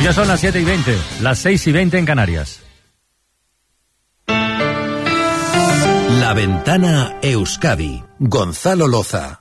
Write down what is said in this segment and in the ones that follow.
Ya son las 7:20, las 6:20 en Canarias. La Ventana Euskadi. Gonzalo Loza.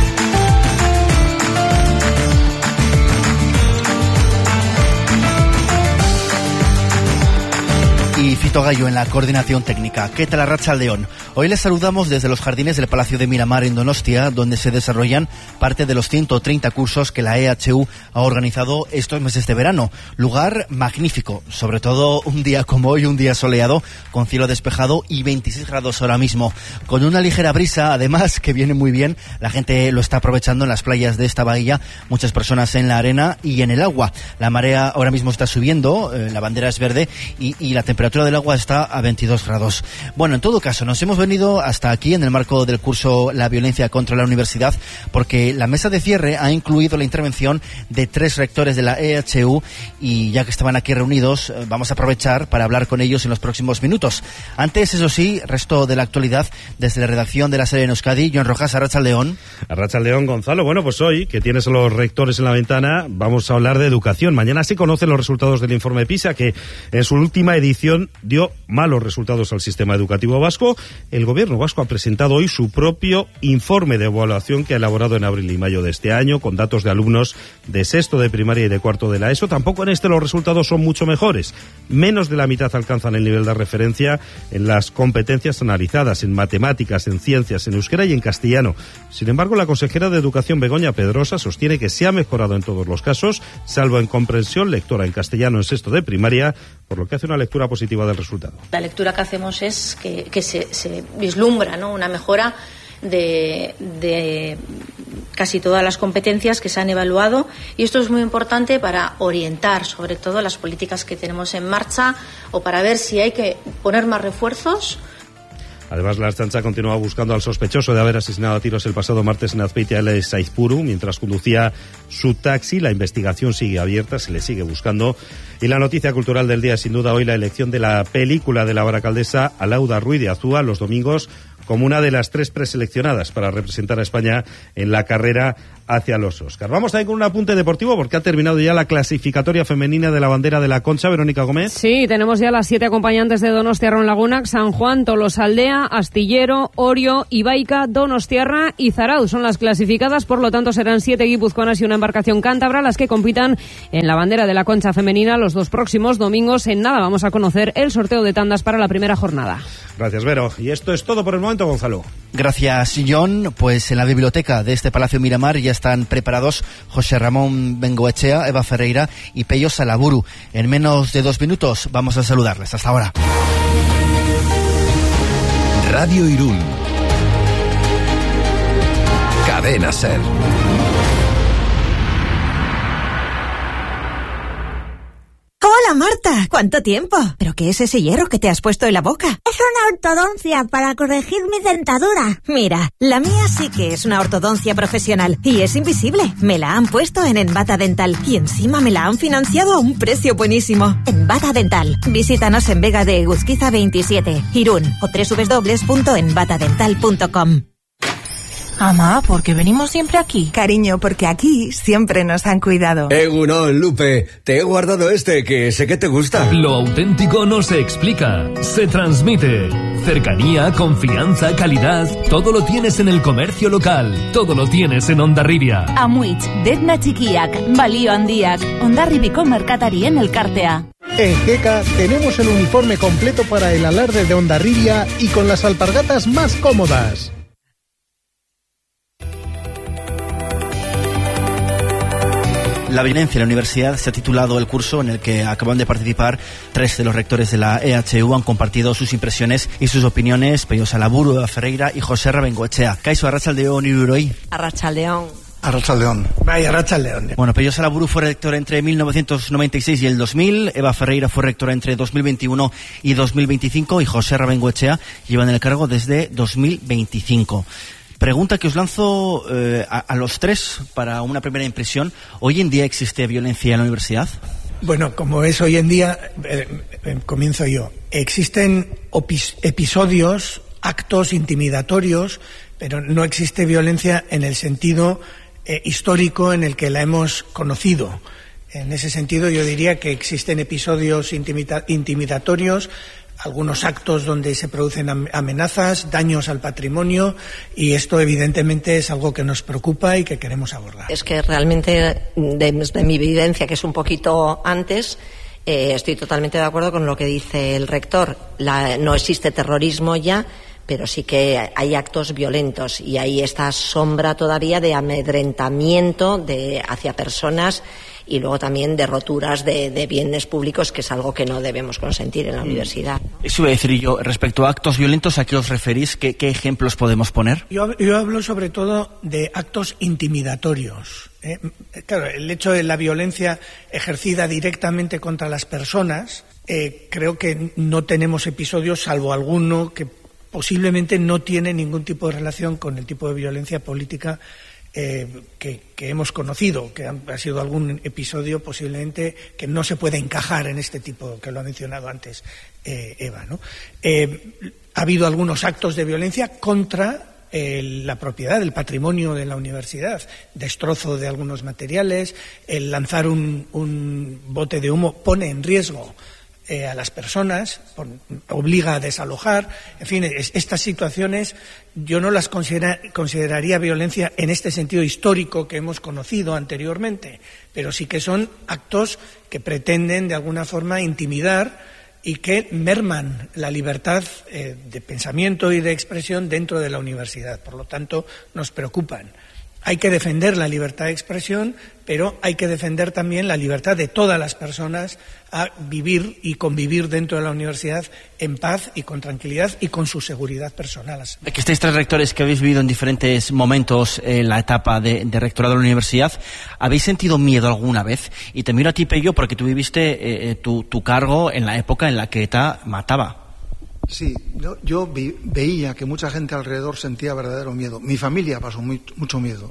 Y Fito Gallo en la coordinación técnica. ¿Qué tal, arratsaldeón? Hoy les saludamos desde los jardines del Palacio de Miramar en Donostia, donde se desarrollan parte de los 130 cursos que la EHU ha organizado estos meses de verano. Lugar magnífico, sobre todo un día como hoy, un día soleado, con cielo despejado y 26 grados ahora mismo. Con una ligera brisa, además, que viene muy bien. La gente lo está aprovechando en las playas de esta bahía, muchas personas en la arena y en el agua. La marea ahora mismo está subiendo, la bandera es verde y la temperatura del agua está a 22 grados. Bueno, en todo caso, nos hemos venido hasta aquí en el marco del curso La violencia contra la universidad, porque la mesa de cierre ha incluido la intervención de 3 rectores de la EHU y ya que estaban aquí reunidos, vamos a aprovechar para hablar con ellos en los próximos minutos. Antes, eso sí, resto de la actualidad desde la redacción de La Serie en Euskadi. Joan Rojas, arratsaldeón. Arratsaldeón, Gonzalo. Bueno, pues hoy, que tienes a los rectores en la ventana, vamos a hablar de educación. Mañana se conocen los resultados del informe PISA, que en su última edición dio malos resultados al sistema educativo vasco. El gobierno vasco ha presentado hoy su propio informe de evaluación que ha elaborado en abril y mayo de este año, con datos de alumnos de sexto de primaria y de cuarto de la ESO. Tampoco en este los resultados son mucho mejores. Menos de la mitad alcanzan el nivel de referencia en las competencias analizadas, en matemáticas, en ciencias, en euskera y en castellano. Sin embargo, la consejera de Educación, Begoña Pedrosa, sostiene que se ha mejorado en todos los casos, salvo en comprensión lectora en castellano en sexto de primaria, por lo que hace una lectura positiva del resultado. La lectura que hacemos es que se vislumbra, ¿no?, una mejora de casi todas las competencias que se han evaluado, y esto es muy importante para orientar sobre todo las políticas que tenemos en marcha o para ver si hay que poner más refuerzos. Además, la Ertzaintza continúa buscando al sospechoso de haber asesinado a tiros el pasado martes en Azpeitia de Saizpuru mientras conducía su taxi. La investigación sigue abierta, se le sigue buscando. Y la noticia cultural del día, sin duda, hoy la elección de la película de la baracaldesa Alauda Ruiz de Azúa los domingos como una de las 3 preseleccionadas para representar a España en la carrera hacia los Oscar. Vamos también con un apunte deportivo porque ha terminado ya la clasificatoria femenina de la bandera de la Concha. Verónica Gómez. Sí, tenemos ya las 7 acompañantes de Donostia Ronlagunac, San Juan, Tolosaldea, Astillero, Orio, Ibaica, Donostiarra y Zarauz. Son las clasificadas, por lo tanto serán 7 guipuzcoanas y una embarcación cántabra las que compitan en la bandera de la Concha femenina los 2 próximos domingos. En nada vamos a conocer el sorteo de tandas para la primera jornada. Gracias, Vero. Y esto es todo por el momento, Gonzalo. Gracias, John. Pues en la biblioteca de este Palacio Miramar ya están preparados José Ramón Bengoechea, Eva Ferreira y Pello Salaburu. En menos de 2 minutos vamos a saludarles. Hasta ahora. Radio Irún. Cadena SER. Hola, Marta. ¿Cuánto tiempo? ¿Pero qué es ese hierro que te has puesto en la boca? Es una ortodoncia para corregir mi dentadura. Mira, la mía sí que es una ortodoncia profesional y es invisible. Me la han puesto en Envata Dental y encima me la han financiado a un precio buenísimo. Envata Dental. Visítanos en Vega de Eguzquiza 27, Irún, o www.envatadental.com. Mamá, ¿por qué venimos siempre aquí? Cariño, porque aquí siempre nos han cuidado. Egunon, Lupe, te he guardado este que sé que te gusta. Lo auténtico no se explica, se transmite. Cercanía, confianza, calidad, todo lo tienes en el comercio local, todo lo tienes en Hondarribia. Amuitz, Detna Txikiak, Balio Handiak, Hondarribiko merkatarien elkartea. En GECA tenemos el uniforme completo para el alarde de Hondarribia y con las alpargatas más cómodas. La violencia en la universidad se ha titulado el curso en el que acaban de participar 3 de los rectores de la EHU. Han compartido sus impresiones y sus opiniones. Pello Salaburu, Eva Ferreira y José Bengoechea. Kaixo, arratsaldeón iruroi. Arratsaldeón. Arratsaldeón. Vaya, arratsaldeón. Bueno, Pello Salaburu fue rector entre 1996 y el 2000. Eva Ferreira fue rectora entre 2021 y 2025. Y José Bengoechea lleva en el cargo desde 2025. Pregunta que os lanzo a los 3 para una primera impresión. ¿Hoy en día existe violencia en la universidad? Bueno, como es hoy en día, comienzo yo. Existen episodios, actos intimidatorios, pero no existe violencia en el sentido histórico en el que la hemos conocido. En ese sentido, yo diría que existen episodios intimidatorios, algunos actos donde se producen amenazas, daños al patrimonio, y esto evidentemente es algo que nos preocupa y que queremos abordar. Es que realmente, desde mi vivencia, que es un poquito antes, estoy totalmente de acuerdo con lo que dice el rector. No existe terrorismo ya, pero sí que hay actos violentos y hay esta sombra todavía de amedrentamiento hacia personas, y luego también de roturas de bienes públicos, que es algo que no debemos consentir en la universidad. Eso iba a decir yo. Respecto a actos violentos, ¿a qué os referís? ¿Qué ejemplos podemos poner? Yo hablo sobre todo de actos intimidatorios. Claro, el hecho de la violencia ejercida directamente contra las personas, creo que no tenemos episodios, salvo alguno que posiblemente no tiene ningún tipo de relación con el tipo de violencia política que hemos conocido, que ha sido algún episodio posiblemente que no se puede encajar en este tipo, que lo ha mencionado antes Eva, ¿no? Ha habido algunos actos de violencia contra la propiedad, el patrimonio de la universidad, destrozo de algunos materiales, el lanzar un bote de humo pone en riesgo a las personas, obliga a desalojar, en fin, estas situaciones yo no las consideraría violencia en este sentido histórico que hemos conocido anteriormente, pero sí que son actos que pretenden de alguna forma intimidar y que merman la libertad de pensamiento y de expresión dentro de la universidad. Por lo tanto, nos preocupan. Hay que defender la libertad de expresión, pero hay que defender también la libertad de todas las personas a vivir y convivir dentro de la universidad en paz y con tranquilidad y con su seguridad personal. Que estáis tres rectores que habéis vivido en diferentes momentos en la etapa de rectorado de la universidad, ¿habéis sentido miedo alguna vez? Y te miro a ti, Pello, porque tú viviste tu cargo en la época en la que ETA mataba. Sí, yo veía que mucha gente alrededor sentía verdadero miedo. Mi familia pasó mucho miedo.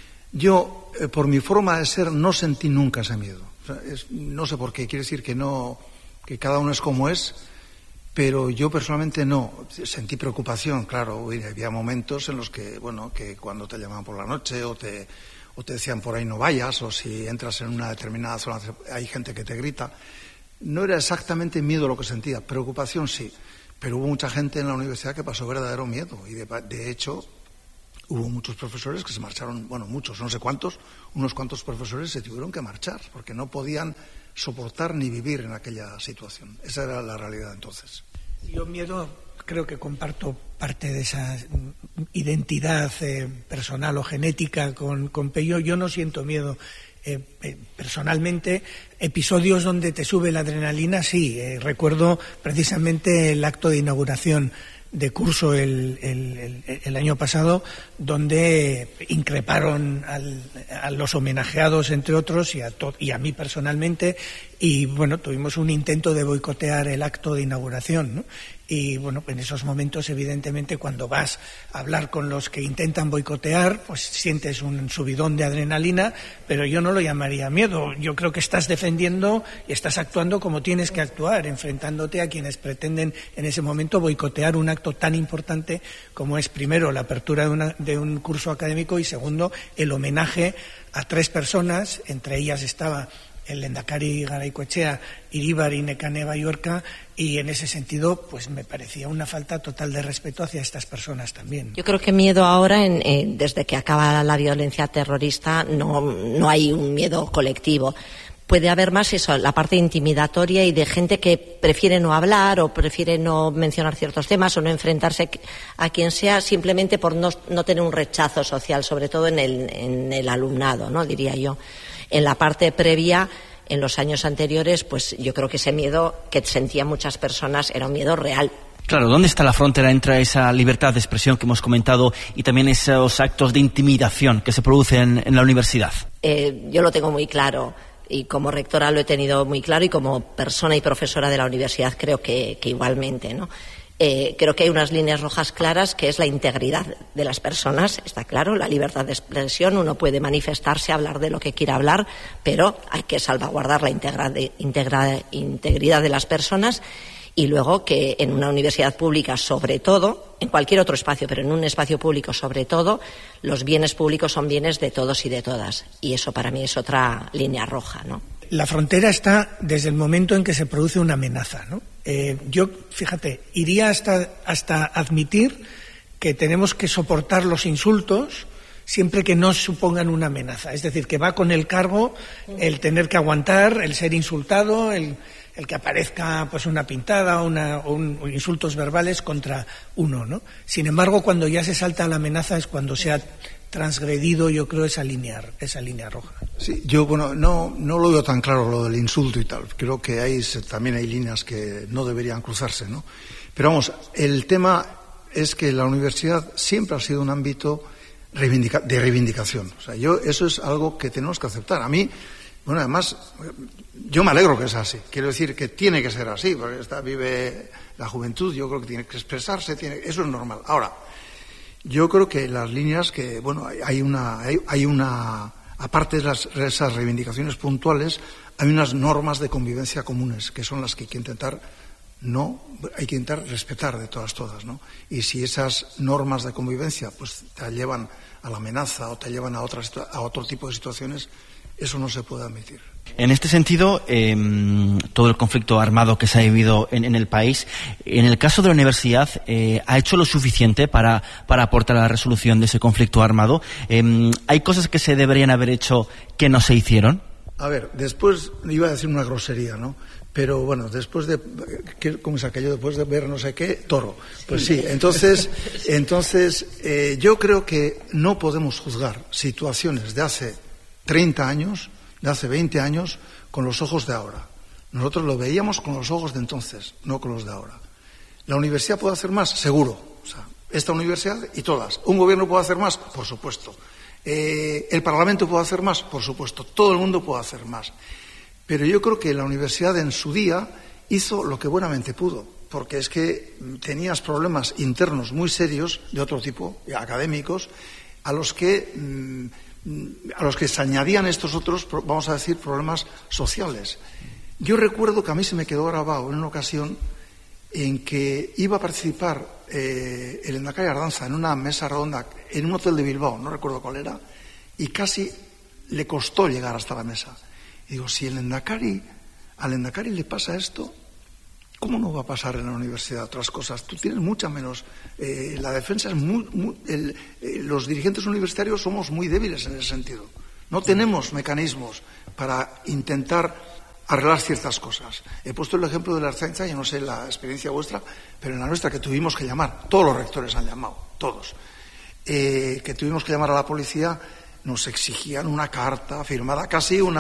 Yo, por mi forma de ser, no sentí nunca ese miedo. O sea, no sé por qué, quiere decir que cada uno es como es, pero yo personalmente no. Sentí preocupación, claro. Había momentos en los que, que cuando te llamaban por la noche o te decían por ahí no vayas, o si entras en una determinada zona hay gente que te grita. No era exactamente miedo lo que sentía, preocupación sí. Pero hubo mucha gente en la universidad que pasó verdadero miedo y de hecho hubo muchos profesores que se marcharon, muchos, no sé cuántos, unos cuantos profesores se tuvieron que marchar porque no podían soportar ni vivir en aquella situación. Esa era la realidad entonces. Yo miedo creo que comparto parte de esa identidad personal o genética con Pello. Yo no siento miedo. Personalmente, episodios donde te sube la adrenalina, sí. Recuerdo precisamente el acto de inauguración de curso el año pasado, donde increparon a los homenajeados, entre otros, y a mí personalmente, y tuvimos un intento de boicotear el acto de inauguración, ¿no? Y en esos momentos, evidentemente, cuando vas a hablar con los que intentan boicotear, pues sientes un subidón de adrenalina, pero yo no lo llamaría miedo. Yo creo que estás defendiendo y estás actuando como tienes que actuar, enfrentándote a quienes pretenden en ese momento boicotear un acto tan importante como es, primero, la apertura de un curso académico y, segundo, el homenaje a 3 personas, entre ellas estaba el Lehendakari Garaikoetxea, Iríbar y Nekane Balluerka, y en ese sentido pues me parecía una falta total de respeto hacia estas personas también. Yo creo que miedo ahora, desde que acaba la violencia terrorista, no hay un miedo colectivo. Puede haber más la parte intimidatoria y de gente que prefiere no hablar o prefiere no mencionar ciertos temas o no enfrentarse a quien sea, simplemente por no tener un rechazo social, sobre todo en el alumnado, ¿no? Diría yo. En la parte previa, en los años anteriores, pues yo creo que ese miedo que sentían muchas personas era un miedo real. Claro, ¿dónde está la frontera entre esa libertad de expresión que hemos comentado y también esos actos de intimidación que se producen en la universidad? Yo lo tengo muy claro. Y como rectora lo he tenido muy claro, y como persona y profesora de la universidad creo que igualmente, ¿no? Creo que hay unas líneas rojas claras, que es la integridad de las personas, está claro, la libertad de expresión. Uno puede manifestarse, hablar de lo que quiera hablar, pero hay que salvaguardar la integridad de las personas. Y luego que en una universidad pública, sobre todo, en cualquier otro espacio, pero en un espacio público sobre todo, los bienes públicos son bienes de todos y de todas. Y eso para mí es otra línea roja, ¿no? La frontera está desde el momento en que se produce una amenaza, ¿no? Yo, fíjate, iría hasta admitir que tenemos que soportar los insultos siempre que no supongan una amenaza. Es decir, que va con el cargo el tener que aguantar, el ser insultado, el que aparezca pues una pintada o insultos verbales contra uno, ¿no? Sin embargo, cuando ya se salta la amenaza es cuando se ha transgredido, yo creo, esa línea roja. Sí, yo no lo veo tan claro lo del insulto y tal. Creo que también hay líneas que no deberían cruzarse, ¿no? Pero vamos, el tema es que la universidad siempre ha sido un ámbito de reivindicación. O sea, eso es algo que tenemos que aceptar. A mí, bueno, además, yo me alegro que sea así. Quiero decir que tiene que ser así, porque vive la juventud, yo creo que tiene que expresarse, eso es normal. Ahora, yo creo que las líneas que, bueno, hay una aparte de esas reivindicaciones puntuales, hay unas normas de convivencia comunes, que son las que hay que intentar respetar de todas, ¿no? Y si esas normas de convivencia pues te llevan a la amenaza o te llevan a otro tipo de situaciones, eso no se puede admitir. En este sentido, todo el conflicto armado que se ha vivido en el país, en el caso de la universidad, ¿ha hecho lo suficiente para aportar a la resolución de ese conflicto armado? ¿Hay cosas que se deberían haber hecho que no se hicieron? A ver, después, iba a decir una grosería, ¿no? Pero bueno, después de, ¿cómo es aquello? Después de ver no sé qué, toro. Pues sí, entonces yo creo que no podemos juzgar situaciones de hace 30 años, de hace 20 años, con los ojos de ahora. Nosotros lo veíamos con los ojos de entonces, no con los de ahora. ¿La universidad puede hacer más? Seguro. O sea, esta universidad y todas. ¿Un gobierno puede hacer más? Por supuesto. ¿El Parlamento puede hacer más? Por supuesto. Todo el mundo puede hacer más. Pero yo creo que la universidad en su día hizo lo que buenamente pudo, porque es que tenías problemas internos muy serios de otro tipo, académicos, a los que se añadían estos otros, vamos a decir, problemas sociales. Yo recuerdo que a mí se me quedó grabado en una ocasión en que iba a participar el Lehendakari Ardanza en una mesa redonda en un hotel de Bilbao, no recuerdo cuál era, y casi le costó llegar hasta la mesa. Y digo, si al Lehendakari le pasa esto, ¿cómo no va a pasar en la universidad otras cosas? Tú tienes mucha menos. La defensa es los dirigentes universitarios somos muy débiles en ese sentido. No tenemos mecanismos para intentar arreglar ciertas cosas. He puesto el ejemplo de la Ertzaintza, yo no sé la experiencia vuestra, pero en la nuestra que tuvimos que llamar, todos los rectores han llamado, todos, que tuvimos que llamar a la policía. Nos exigían una carta firmada, casi con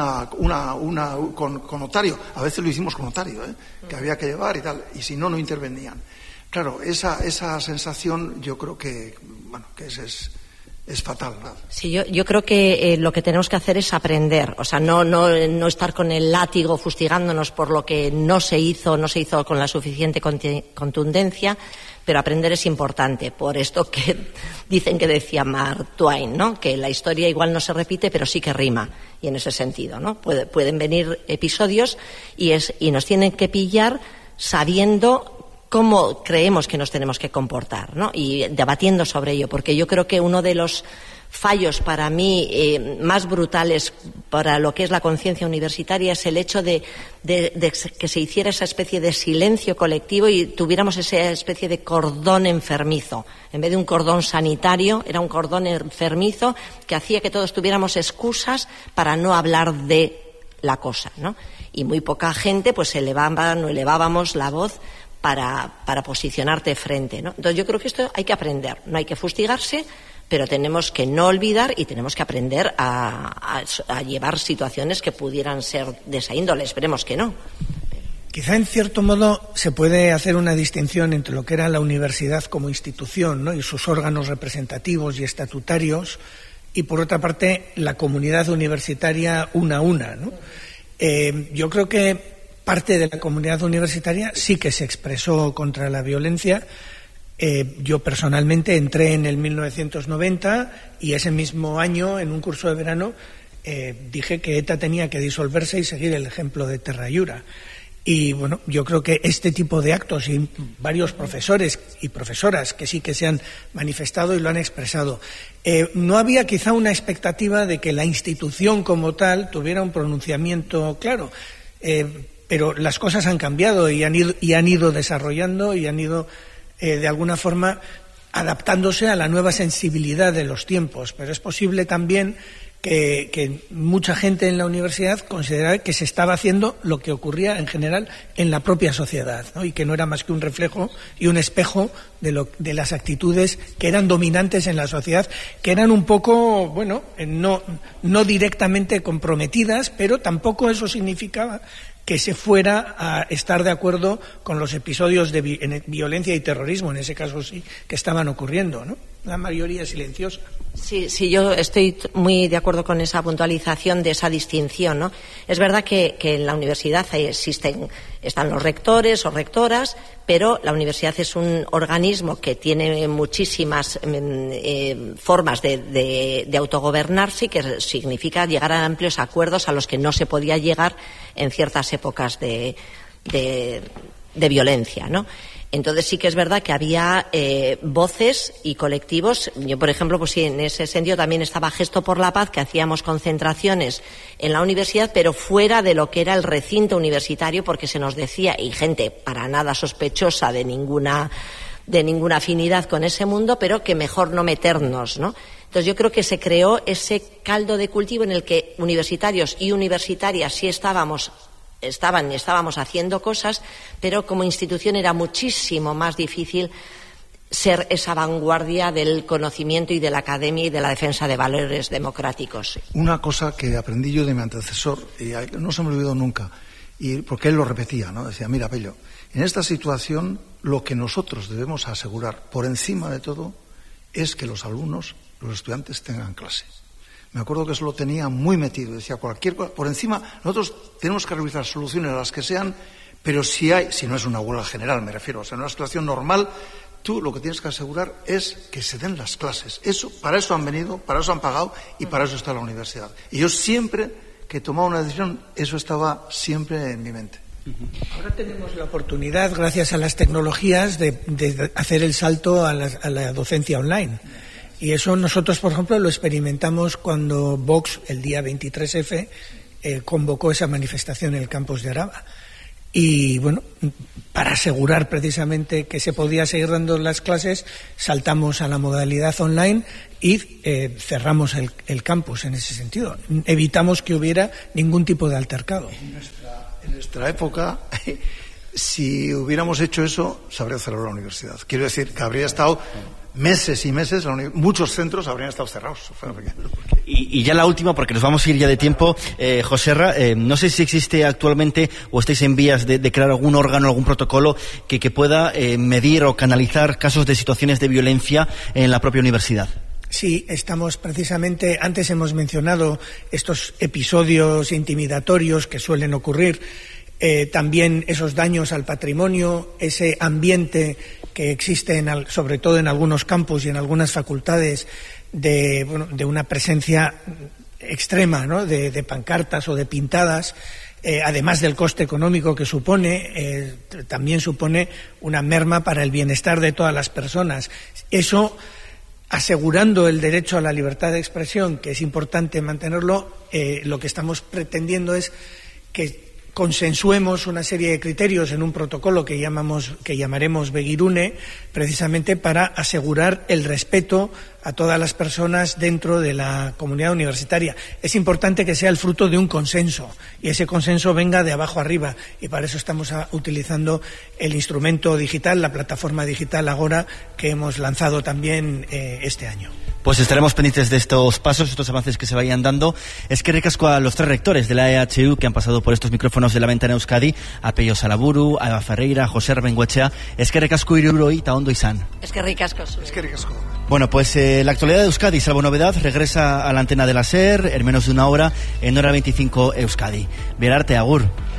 notario. A veces lo hicimos con notario, que había que llevar y tal. Y si no, no intervenían. Claro, esa sensación yo creo que, bueno, que es fatal, ¿verdad? Sí, yo creo que lo que tenemos que hacer es aprender. O sea, no estar con el látigo fustigándonos por lo que no se hizo con la suficiente contundencia. Pero aprender es importante, por esto que dicen que decía Mark Twain, ¿no? Que la historia igual no se repite, pero sí que rima, y en ese sentido, ¿no? Pueden venir episodios y nos tienen que pillar sabiendo cómo creemos que nos tenemos que comportar, ¿no? Y debatiendo sobre ello, porque yo creo que uno de los fallos para mí más brutales para lo que es la conciencia universitaria es el hecho de que se hiciera esa especie de silencio colectivo y tuviéramos esa especie de cordón enfermizo. En vez de un cordón sanitario, era un cordón enfermizo que hacía que todos tuviéramos excusas para no hablar de la cosa, ¿no? Y muy poca gente pues elevábamos la voz para posicionarte frente, ¿no? Entonces yo creo que esto hay que aprender, no hay que fustigarse, pero tenemos que no olvidar y tenemos que aprender a llevar situaciones que pudieran ser de esa índole. Esperemos que no. Quizá en cierto modo se puede hacer una distinción entre lo que era la universidad como institución, ¿no? Y sus órganos representativos y estatutarios, y por otra parte la comunidad universitaria una a una, ¿no? Yo creo que parte de la comunidad universitaria sí que se expresó contra la violencia. Yo personalmente entré en el 1990 y ese mismo año, en un curso de verano, dije que ETA tenía que disolverse y seguir el ejemplo de Terra Iura. Y bueno, yo creo que este tipo de actos y varios profesores y profesoras que sí que se han manifestado y lo han expresado, no había quizá una expectativa de que la institución como tal tuviera un pronunciamiento claro, pero las cosas han cambiado y han ido desarrollando y han ido de alguna forma adaptándose a la nueva sensibilidad de los tiempos, pero es posible también que mucha gente en la universidad consideraba que se estaba haciendo lo que ocurría en general en la propia sociedad, ¿no? Y que no era más que un reflejo y un espejo de las actitudes que eran dominantes en la sociedad, que eran un poco, bueno, no directamente comprometidas, pero tampoco eso significaba que se fuera a estar de acuerdo con los episodios de violencia y terrorismo, en ese caso sí, que estaban ocurriendo, ¿no? La mayoría silenciosa. Sí, yo estoy muy de acuerdo con esa puntualización de esa distinción, ¿no? Es verdad que en la universidad están los rectores o rectoras, pero la universidad es un organismo que tiene muchísimas formas de autogobernarse, que significa llegar a amplios acuerdos a los que no se podía llegar en ciertas épocas de violencia, ¿no? Entonces sí que es verdad que había voces y colectivos. Yo, por ejemplo, pues sí, en ese sentido también estaba Gesto por la Paz, que hacíamos concentraciones en la universidad, pero fuera de lo que era el recinto universitario, porque se nos decía, y gente para nada sospechosa de ninguna afinidad con ese mundo, pero que mejor no meternos, ¿no? Entonces yo creo que se creó ese caldo de cultivo en el que universitarios y universitarias sí estábamos haciendo cosas, pero como institución era muchísimo más difícil ser esa vanguardia del conocimiento y de la academia y de la defensa de valores democráticos. Una cosa que aprendí yo de mi antecesor, y no se me olvidó nunca, porque él lo repetía, ¿no? Decía, mira, Pello, en esta situación lo que nosotros debemos asegurar por encima de todo es que los alumnos, los estudiantes tengan clase. Me acuerdo que eso lo tenía muy metido. Decía, cualquier cosa, por encima, nosotros tenemos que realizar soluciones a las que sean, pero si no es una huelga general, me refiero, o sea, en una situación normal, tú lo que tienes que asegurar es que se den las clases. Para eso han venido, para eso han pagado y para eso está la universidad. Y yo siempre que tomaba una decisión, eso estaba siempre en mi mente. Ahora tenemos la oportunidad, gracias a las tecnologías, de hacer el salto a la docencia online. Y eso nosotros, por ejemplo, lo experimentamos cuando Vox, el día 23F, convocó esa manifestación en el campus de Araba. Y bueno, para asegurar precisamente que se podía seguir dando las clases, saltamos a la modalidad online y cerramos el campus en ese sentido. Evitamos que hubiera ningún tipo de altercado. En nuestra época, si hubiéramos hecho eso, se habría cerrado la universidad. Quiero decir que habría estado meses y meses, muchos centros habrían estado cerrados. Y ya la última, porque nos vamos a ir ya de tiempo, Joserra, no sé si existe actualmente o estáis en vías de crear algún órgano, algún protocolo que pueda medir o canalizar casos de situaciones de violencia en la propia universidad. Sí, estamos precisamente, antes hemos mencionado estos episodios intimidatorios que suelen ocurrir, también esos daños al patrimonio, ese ambiente que existe sobre todo en algunos campus y en algunas facultades de una presencia extrema, ¿no? de pancartas o de pintadas, además del coste económico que supone, también supone una merma para el bienestar de todas las personas. Eso, asegurando el derecho a la libertad de expresión, que es importante mantenerlo, lo que estamos pretendiendo es que consensuemos una serie de criterios en un protocolo que llamaremos Begirune, precisamente para asegurar el respeto a todas las personas dentro de la comunidad universitaria. Es importante que sea el fruto de un consenso y ese consenso venga de abajo arriba, y para eso estamos utilizando el instrumento digital, la plataforma digital Agora, que hemos lanzado también este año. Pues estaremos pendientes de estos pasos, estos avances que se vayan dando. Es que ricasco a los 3 rectores de la EHU que han pasado por estos micrófonos de La Ventana Euskadi, a Pello Salaburu, a Eva Ferreira, a José Bengoechea. Es que ricasco iruroi ta ondo izan. Es que ricasco. Bueno, pues la actualidad de Euskadi, salvo novedad, regresa a la antena de la SER en menos de una hora, en hora 25 Euskadi. Bien arte, agur.